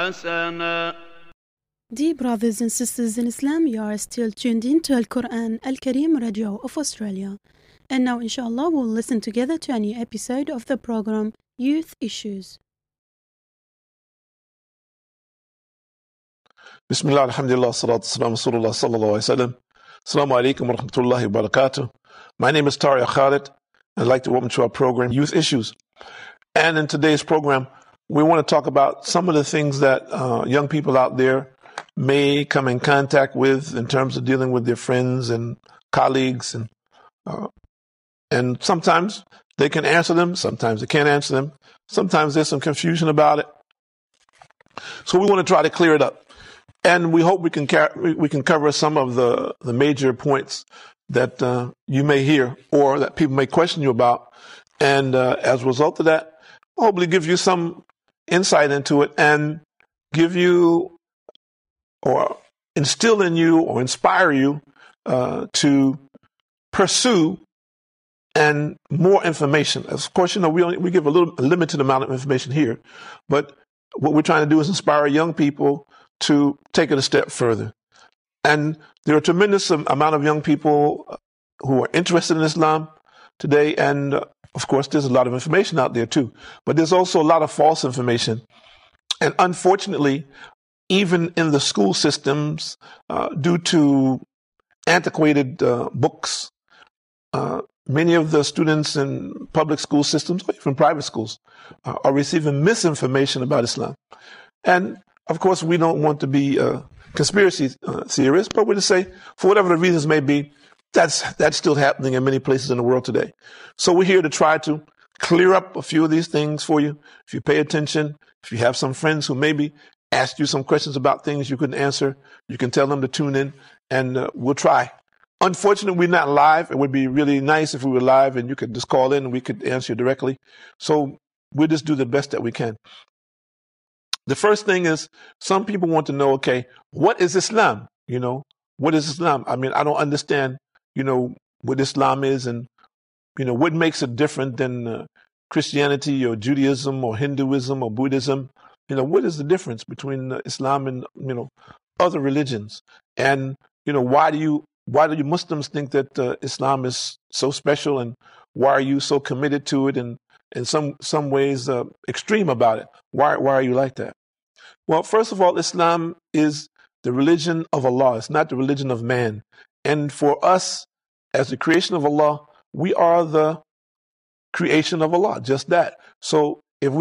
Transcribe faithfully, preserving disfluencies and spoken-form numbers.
حسنا. Dear brothers and sisters in Islam, you are still tuned in to Al Quran Al Kareem Radio of Australia. And now, inshallah, we'll listen together to a new episode of the program Youth Issues. Bismillah, alhamdulillah, salatu salam, rasulullah sallallahu alayhi wa sallam. Assalamu alaikum wa rahmatullahi wa barakatuh. My name is Tariq Khalid. I'd like to welcome to our program, Youth Issues. And in today's program, we want to talk about some of the things that uh, young people out there may come in contact with in terms of dealing with their friends and colleagues. And uh, and sometimes they can answer them, sometimes they can't answer them. Sometimes there's some confusion about it. So we want to try to clear it up. And we hope we can car- we can cover some of the, the major points that uh, you may hear or that people may question you about. And uh, as a result of that, hopefully give you some insight into it and give you or instill in you or inspire you uh, to pursue and more information. Of course, you know, we only, we give a little a limited amount of information here, but what we're trying to do is inspire young people to take it a step further. And there are a tremendous amount of young people who are interested in Islam today. And uh, of course, there's a lot of information out there too, but there's also a lot of false information. And unfortunately, even in the school systems, uh, due to antiquated uh, books, uh, many of the students in public school systems, or even private schools, uh, are receiving misinformation about Islam. And of course, we don't want to be uh, conspiracy uh, theorists, but we just say, for whatever the reasons may be, that's that's still happening in many places in the world today. So we're here to try to clear up a few of these things for you. If you pay attention, if you have some friends who maybe asked you some questions about things you couldn't answer, you can tell them to tune in, and uh, we'll try. Unfortunately, we're not live. It would be really nice if we were live and you could just call in and we could answer you directly. So we'll just do the best that we can. The first thing is, some people want to know, okay, what is Islam? You know, what is Islam? I mean, I don't understand, you know, what Islam is, and, you know, what makes it different than uh, Christianity or Judaism or Hinduism or Buddhism. You know, what is the difference between uh, Islam and, you know, other religions? And, you know, why do you, why do you Muslims think that uh, Islam is so special, and why are you so committed to it, and in some, some ways uh, extreme about it? Why, why are you like that? Well, first of all, Islam is the religion of Allah. It's not the religion of man. And for us, as the creation of Allah, we are the creation of Allah, just that. So